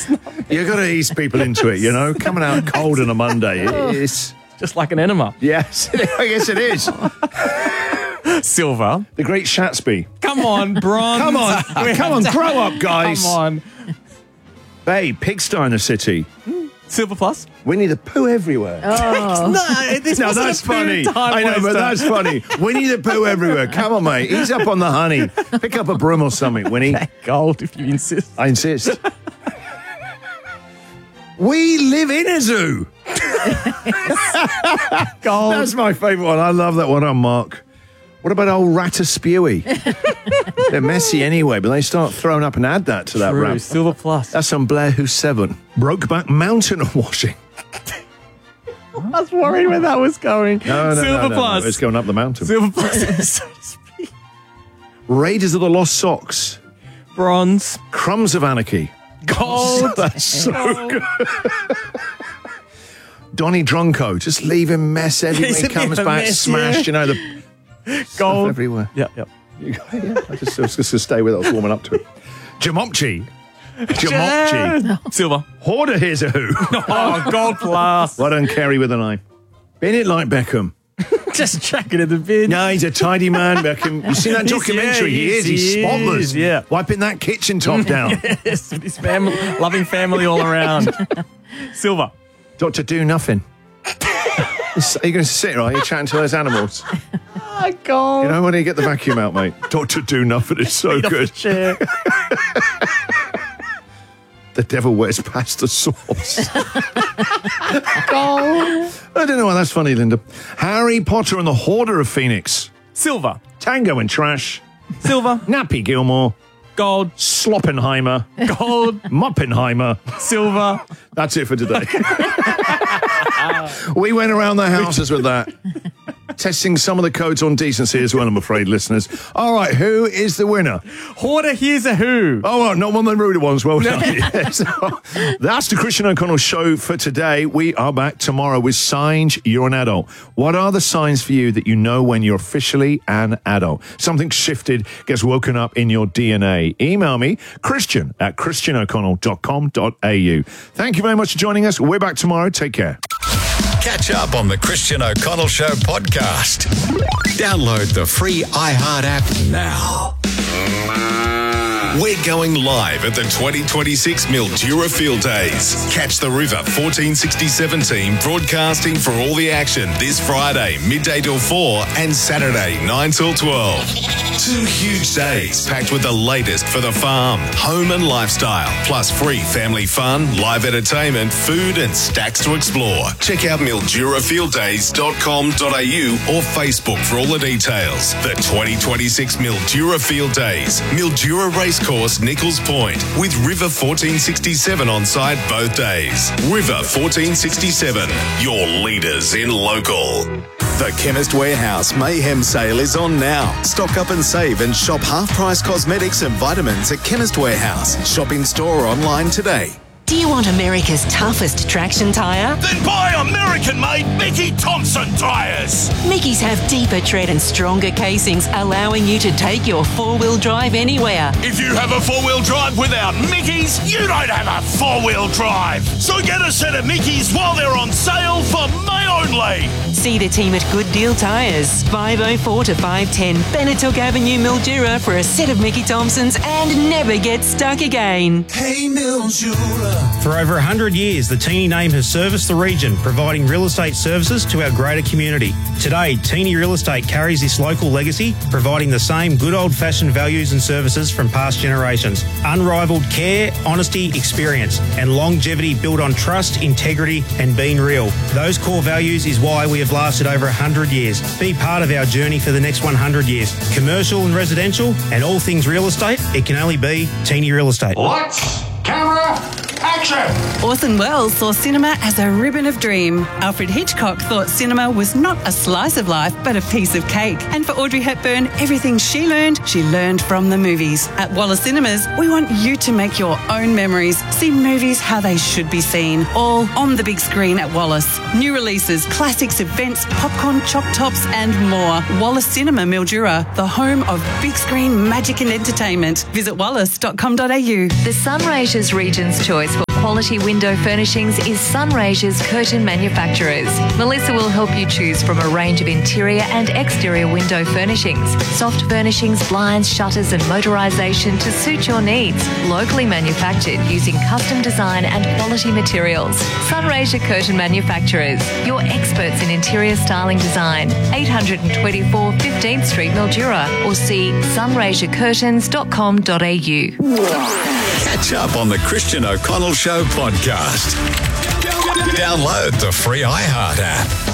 You got to ease people into it, you know. Coming out cold on a Monday, it's Just like an enema. yes, I guess it is. Silver. The Great Shatsby. Come on, bronze. Come on, grow up, guys. Come on. Bay, pigsty in the city. Silver plus. Winnie the Pooh everywhere. No, this No, wasn't that's a food funny. time I know, but waster. that's funny. Winnie the Pooh everywhere. Come on, mate. Ease up on the honey. Pick up a broom or something, Winnie. Gold, if you insist. I insist. We live in a zoo. Gold. That's my favourite one. I love that one on Mark. What about old Rataspewy? They're messy anyway, but they start throwing up and add that to that True. rap. Silver plus. That's on Blair Who's 7. Brokeback Mountain washing. I was worried where that was going. No, Silver plus. No. It's going up the mountain. Silver plus. So to speak. Raiders of the Lost Socks. Bronze. Crumbs of Anarchy. Gold. That's so good. Donnie Drunko. Just leave him mess everywhere. He Isn't comes it a back mess, smashed. yeah? You know, the stuff Gold. everywhere. Yep. Yeah, I just going to stay with it. I was warming up to it. Jamopchi. Jamopchi. Silver. Hoarder, here's a who. Oh, gold plus. Well done, Kerry with an eye. Bennett like Beckham. Just chuck it in the bin. No, he's a tidy man, Beckham. You seen that documentary? He's spotless. Yeah. Wiping that kitchen top down. Yes, his family, loving family all around. Silver. Doctor Do Nothing. Are you going to sit, right? You're chatting to those animals. Oh, gold. You know, when you get the vacuum out, mate. Doctor Do Nothing is so good. Chair. The devil wears pasta sauce. I don't know why that's funny, Linda. Harry Potter and the Hoarder of Phoenix. Silver. Tango and Trash. Silver. Nappy Gilmore. Gold. Sloppenheimer. Gold. Moppenheimer. Silver. That's it for today. We went around the houses with that. Testing some of the codes on decency as well, I'm afraid, listeners. All right, who is the winner? Hoarder, here's a who. Oh, well, not one of the ruder ones. Well done. Yes. That's the Christian O'Connell show for today. We are back tomorrow with Signs You're an Adult. What are the signs for you that you know when you're officially an adult? Something shifted, gets woken up in your DNA. Email me, christian@christianoconnell.com.au. Thank you very much for joining us. We're back tomorrow. Take care. Catch up on the Christian O'Connell Show podcast. Download the free iHeart app now. We're going live at the 2026 Mildura Field Days. Catch the River 1467 team broadcasting for all the action this Friday, midday till 4 and Saturday, 9 till 12. 2 huge days packed with the latest for the farm, home and lifestyle, plus free family fun, live entertainment, food and stacks to explore. Check out milduraFieldDays.com.au or Facebook for all the details. The 2026 Mildura Field Days, Mildura Racecourse, Nichols Point, with River 1467 on site both days. River 1467, your leaders in local. The Chemist Warehouse Mayhem Sale is on now. Stock up and save and shop half-price cosmetics and vitamins at Chemist Warehouse. Shop in store or online today. Do you want America's toughest traction tyre? Then buy American-made Mickey Thompson tyres. Mickey's have deeper tread and stronger casings, allowing you to take your four-wheel drive anywhere. If you have a four-wheel drive without Mickey's, you don't have a four-wheel drive. So get a set of Mickey's while they're on sale for May only. See the team at Good Deal Tyres, 504 to 510 Benetook Avenue, Mildura, for a set of Mickey Thompsons and never get stuck again. Hey, Mildura. For over 100 years, the Teeny name has serviced the region, providing real estate services to our greater community. Today, Teeny Real Estate carries this local legacy, providing the same good old-fashioned values and services from past generations. Unrivaled care, honesty, experience, and longevity built on trust, integrity, and being real. Those core values is why we have lasted over 100 years. Be part of our journey for the next 100 years. Commercial and residential, and all things real estate, it can only be Teeny Real Estate. Lights, camera, action. Orson Welles saw cinema as a ribbon of dream. Alfred Hitchcock thought cinema was not a slice of life, but a piece of cake. And for Audrey Hepburn, everything she learned from the movies. At Wallace Cinemas, we want you to make your own memories. See movies how they should be seen, all on the big screen at Wallace. New releases, classics, events, popcorn, choc tops, and more. Wallace Cinema Mildura, the home of big screen magic and entertainment. Visit wallace.com.au. The Sunraysia Region's choice for quality window furnishings is Sunraysia's Curtain Manufacturers. Melissa will help you choose from a range of interior and exterior window furnishings, soft furnishings, blinds, shutters and motorisation to suit your needs. Locally manufactured using custom design and quality materials. Sunraysia Curtain Manufacturers, your experts in interior styling design. 824 15th Street, Mildura, or see sunraysiacurtains.com.au. Catch up on the Christian O'Connell Show podcast. Download the free iHeart app.